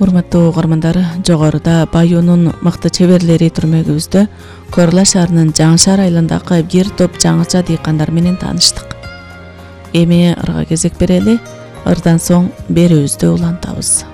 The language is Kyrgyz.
Урматтуу угармандар, жогоруда Баюунун мыкты чеберлери түрмөгүбүздө Корла шаарынын Жаңышаар айылындагы бир топ жаңыча дыйкандар менен тааныштык. Эми ырга кезек берели, ырдан соң берүүбүздү улантабыз.